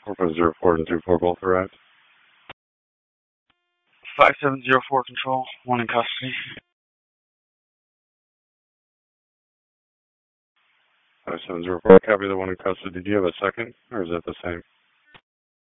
4504 and 24 both arrived. 5704 control, one in custody. 5704, copy the one in custody. Do you have a second, or is that the same?